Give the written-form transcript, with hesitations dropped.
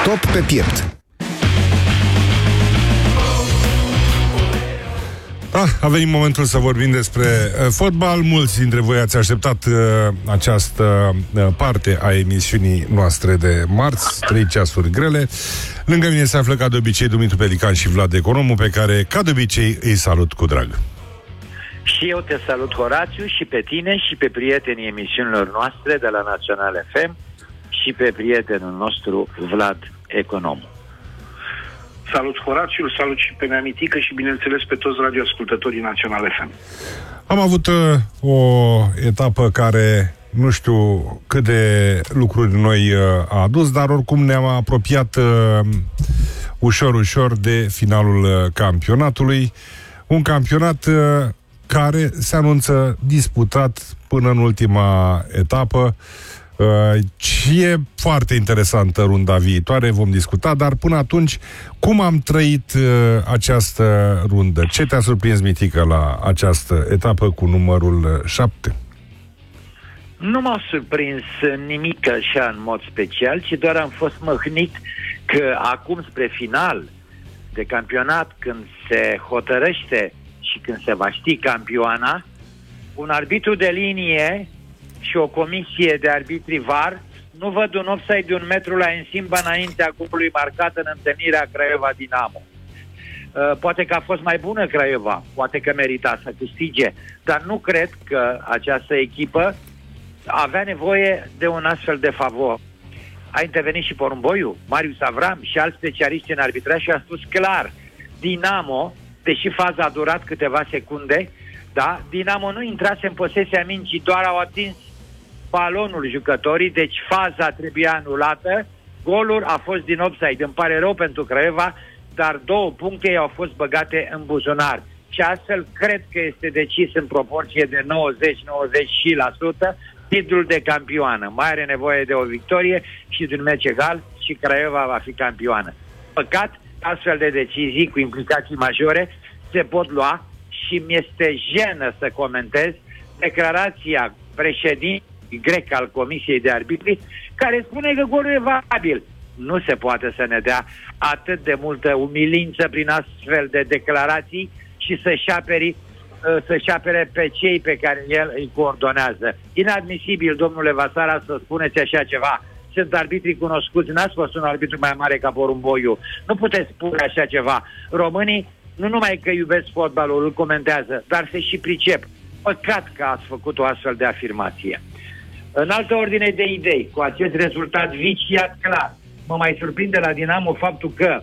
Stop pe piept. A venit momentul să vorbim despre fotbal. Mulți dintre voi ați așteptat această parte a emisiunii noastre de marți, 3 ceasuri grele. Lângă mine se află, ca de obicei, Dumitru Pelican și Vlad Economu, pe care, ca de obicei, îi salut cu drag. Și eu te salut, Horațiu, și pe tine și pe prietenii emisiunilor noastre de la Național FM și pe prietenul nostru Vlad Economu. Salut, Horațiu, salut și pe Neamitică și, bineînțeles, pe toți radioascultătorii Național FM. Am avut o etapă care nu știu cât de lucruri noi a adus, dar oricum ne-am apropiat ușor de finalul campionatului. Un campionat care se anunță disputat până în ultima etapă. Și e foarte interesantă runda viitoare, vom discuta, dar până atunci, cum am trăit această rundă? Ce te-a surprins, Mitică, la această etapă cu numărul 7? Nu m-a surprins nimic așa în mod special, ci doar am fost mâhnit că acum, spre final de campionat, când se hotărăște și când se va ști campioana, un arbitru de linie și o comisie de arbitri VAR nu văd un offside de 1 metru la Ensimba înaintea golului marcat în întâlnirea Craiova-Dinamo. Poate că a fost mai bună Craiova, poate că merita să câștige, dar nu cred că această echipă avea nevoie de un astfel de favor. A intervenit și Porumboiu, Marius Avram și alți specialiști în arbitraj și a spus clar: Dinamo, deși faza a durat câteva secunde, da, Dinamo nu intrase în posesia mingii, doar au atins balonul jucătorii, deci faza trebuia anulată. Golul a fost din offside. Îmi pare rău pentru Craiova, dar 2 puncte au fost băgate în buzunar. Și astfel cred că este decis în proporție de 90-90% titlul de campioană. Mai are nevoie de o victorie și de un meci egal și Craiova va fi campioană. Păcat, astfel de decizii cu implicații majore se pot lua și mi-este jenă să comentez declarația președintelui grec al Comisiei de Arbitri, care spune că golul e valabil. Nu se poate să ne dea atât de multă umilință prin astfel de declarații și să-și apere pe cei pe care el îi coordonează. Inadmisibil, domnule Vasara, să spuneți așa ceva. Sunt arbitrii cunoscuți, n-ați fost un arbitru mai mare ca Porumboiu. Nu puteți spune așa ceva. Românii nu numai că iubesc fotbalul, îl comentează, dar se și pricep. Păcat că ați făcut o astfel de afirmație. În altă ordine de idei, cu acest rezultat viciat clar, mă mai surprinde la Dinamo faptul că